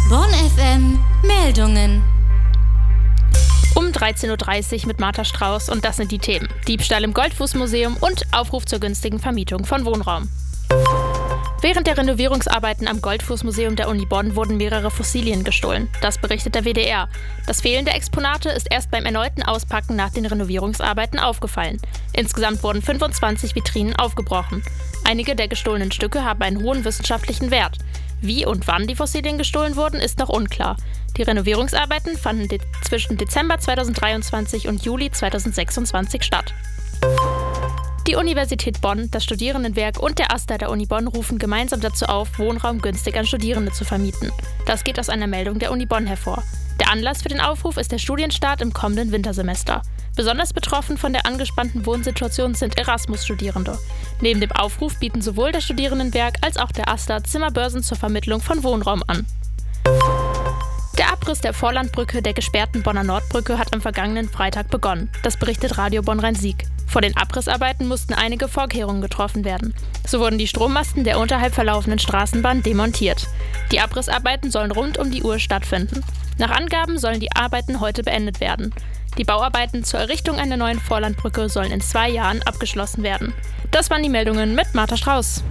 Bonn FM Meldungen. Um 13.30 Uhr mit Martha Strauß und das sind die Themen. Diebstahl im Goldfußmuseum und Aufruf zur günstigen Vermietung von Wohnraum. Während der Renovierungsarbeiten am Goldfußmuseum der Uni Bonn wurden mehrere Fossilien gestohlen. Das berichtet der WDR. Das Fehlen der Exponate ist erst beim erneuten Auspacken nach den Renovierungsarbeiten aufgefallen. Insgesamt wurden 25 Vitrinen aufgebrochen. Einige der gestohlenen Stücke haben einen hohen wissenschaftlichen Wert. Wie und wann die Fossilien gestohlen wurden, ist noch unklar. Die Renovierungsarbeiten fanden zwischen Dezember 2023 und Juli 2026 statt. Die Universität Bonn, das Studierendenwerk und der AStA der Uni Bonn rufen gemeinsam dazu auf, Wohnraum günstig an Studierende zu vermieten. Das geht aus einer Meldung der Uni Bonn hervor. Der Anlass für den Aufruf ist der Studienstart im kommenden Wintersemester. Besonders betroffen von der angespannten Wohnsituation sind Erasmus-Studierende. Neben dem Aufruf bieten sowohl das Studierendenwerk als auch der AStA Zimmerbörsen zur Vermittlung von Wohnraum an. Der Abriss der Vorlandbrücke der gesperrten Bonner Nordbrücke hat am vergangenen Freitag begonnen. Das berichtet Radio Bonn-Rhein-Sieg. Vor den Abrissarbeiten mussten einige Vorkehrungen getroffen werden. So wurden die Strommasten der unterhalb verlaufenden Straßenbahn demontiert. Die Abrissarbeiten sollen rund um die Uhr stattfinden. Nach Angaben sollen die Arbeiten heute beendet werden. Die Bauarbeiten zur Errichtung einer neuen Vorlandbrücke sollen in 2 Jahren abgeschlossen werden. Das waren die Meldungen mit Martha Strauß.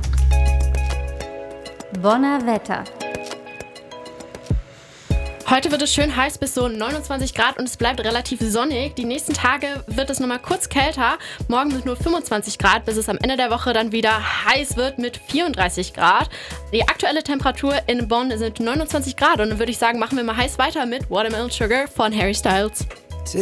Bonner Wetter. Heute wird es schön heiß bis so 29 Grad und es bleibt relativ sonnig. Die nächsten Tage wird es nochmal kurz kälter. Morgen sind nur 25 Grad, bis es am Ende der Woche dann wieder heiß wird mit 34 Grad. Die aktuelle Temperatur in Bonn sind 29 Grad und dann würde ich sagen, machen wir mal heiß weiter mit Watermelon Sugar von Harry Styles.